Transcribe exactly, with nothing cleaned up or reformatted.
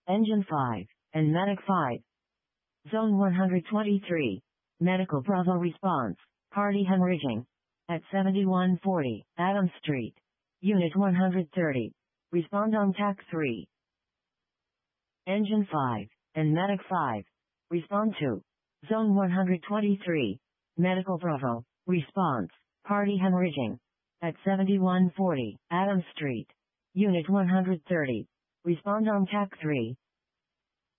Engine five, and Medic five. Zone one hundred twenty-three. Medical Bravo response. Party hemorrhaging. At seventy-one forty, Adams Street. Unit one hundred thirty. Respond on T A C three. Engine five, and Medic five. Respond to. Zone one hundred twenty-three. Medical Bravo. Response. Party hemorrhaging. At seventy-one forty, Adams Street. Unit one hundred thirty. Respond on T A C three.